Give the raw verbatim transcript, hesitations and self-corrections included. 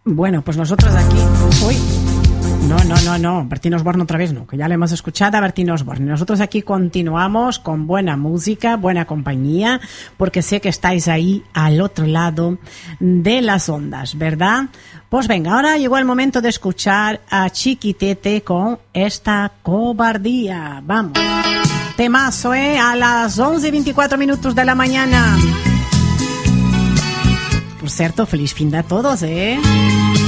Bueno, pues nosotros aquí... Uy, no, no, no, no, Bertín Osborne otra vez no, que ya le hemos escuchado a Bertín Osborne. Nosotros aquí continuamos con buena música, buena compañía, porque sé que estáis ahí al otro lado de las ondas, ¿verdad? Pues venga, ahora llegó el momento de escuchar a Chiquitete con Esta Cobardía. Vamos. Temazo, ¿eh? A las once y veinticuatro minutos de la mañana. Por cierto, feliz fin de a todos, ¿eh?